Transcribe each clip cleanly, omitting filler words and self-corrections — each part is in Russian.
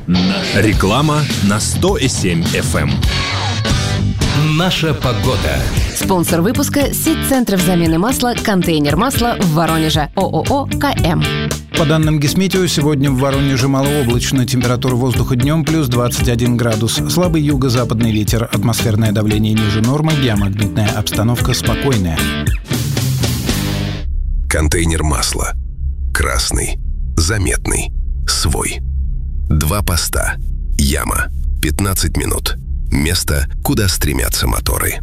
Реклама на 100,7 FM. Наша погода. Спонсор выпуска – сеть центров замены масла «Контейнер масла» в Воронеже. ООО «КМ». По данным Гисметео, сегодня в Воронеже малооблачно. Температура воздуха днем плюс 21 градус. Слабый юго-западный ветер. Атмосферное давление ниже нормы. Геомагнитная обстановка спокойная. Контейнер масла. Красный. Заметный. Свой. 2 поста. Яма. 15 минут. Место, куда стремятся моторы.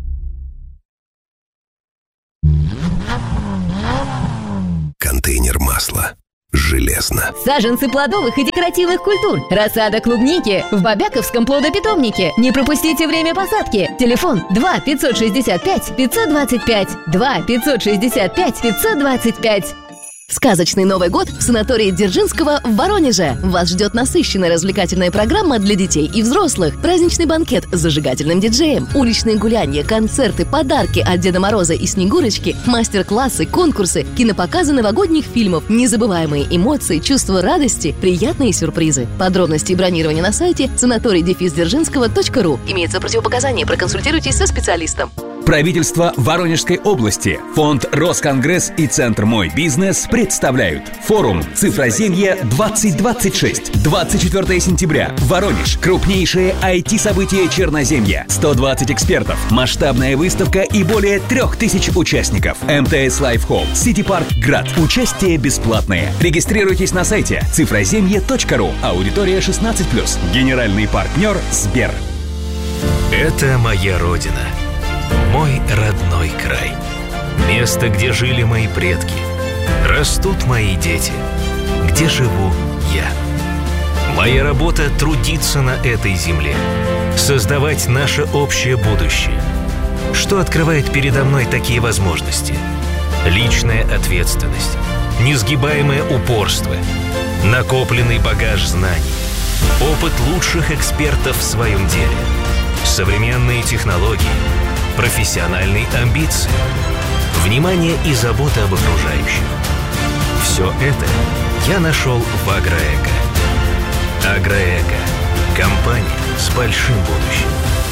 Контейнер масла. Железно. Саженцы плодовых и декоративных культур. Рассада клубники в Бобяковском плодопитомнике. Не пропустите время посадки. Телефон 2 565 525. 2 565 525. Сказочный Новый год в санатории Дзержинского в Воронеже. Вас ждет насыщенная развлекательная программа для детей и взрослых. Праздничный банкет с зажигательным диджеем, уличные гуляния, концерты, подарки от Деда Мороза и Снегурочки, мастер-классы, конкурсы, кинопоказы новогодних фильмов, незабываемые эмоции, чувство радости, приятные сюрпризы. Подробности и бронирование на сайте санаторий-дзержинского.ру. Имеется противопоказание, проконсультируйтесь со специалистом. Правительство Воронежской области, фонд Росконгресс и Центр «Мой бизнес» представляют форум «Цифроземье-2026». 24 сентября. Воронеж. Крупнейшее IT-событие Черноземья. 120 экспертов. Масштабная выставка и более 3000 участников. МТС Лайфхолл. Сити-парк Град. Участие бесплатное. Регистрируйтесь на сайте цифроземье.ру. Аудитория 16+. Генеральный партнер Сбер. Это моя родина. Мой родной край. Место, где жили мои предки. Растут мои дети. Где живу я. Моя работа — трудиться на этой земле. Создавать наше общее будущее. Что открывает передо мной такие возможности? Личная ответственность. Несгибаемое упорство. Накопленный багаж знаний. Опыт лучших экспертов в своем деле. Современные технологии. Профессиональные амбиции, внимание и забота об окружающих. Все это я нашел в Агроэко. Агроэко. Компания с большим будущим.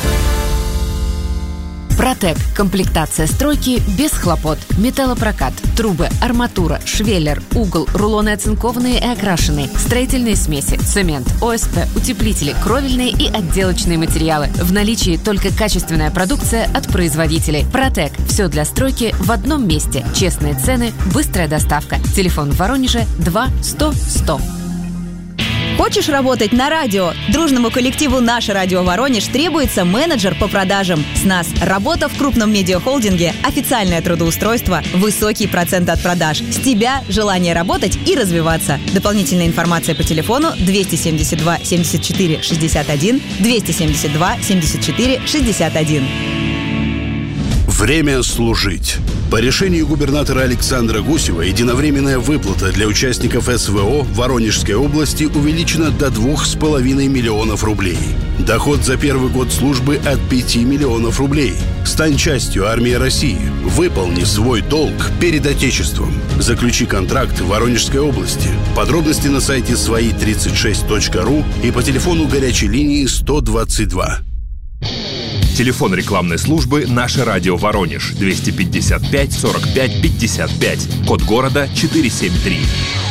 Протек. Комплектация стройки без хлопот. Металлопрокат. Трубы, арматура, швеллер, угол, рулоны оцинкованные и окрашенные, строительные смеси, цемент, ОСП, утеплители, кровельные и отделочные материалы. В наличии только качественная продукция от производителей. Протек. Все для стройки в одном месте. Честные цены, быстрая доставка. Телефон в Воронеже 2 100 100. Хочешь работать на радио? Дружному коллективу «Наше радио Воронеж» требуется менеджер по продажам. С нас работа в крупном медиахолдинге, официальное трудоустройство, высокий процент от продаж. С тебя желание работать и развиваться. Дополнительная информация по телефону 272 74 61, 272 74 61. Время служить. По решению губернатора Александра Гусева единовременная выплата для участников СВО в Воронежской области увеличена до 2,5 миллионов рублей. Доход за первый год службы от 5 миллионов рублей. Стань частью армии России. Выполни свой долг перед Отечеством. Заключи контракт в Воронежской области. Подробности на сайте свои36.ру и по телефону горячей линии 122. Телефон рекламной службы «Наше радио Воронеж» 255 45 55. Код города 473.